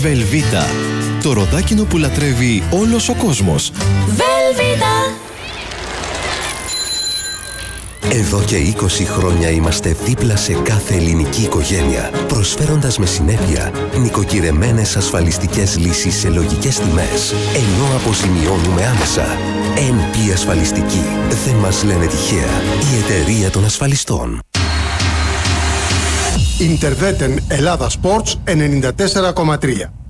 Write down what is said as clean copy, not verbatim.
Velveeta. Το ροδάκινο που λατρεύει όλος ο κόσμος. Velveeta. Εδώ και 20 χρόνια είμαστε δίπλα σε κάθε ελληνική οικογένεια, προσφέροντας με συνέπεια νοικοκυρεμένες ασφαλιστικές λύσεις σε λογικές τιμές, ενώ αποζημιώνουμε άμεσα. NP Ασφαλιστική. Δεν μας λένε τυχαία. Η εταιρεία των ασφαλιστών. Interveten Ελλάδα Sports 94,3.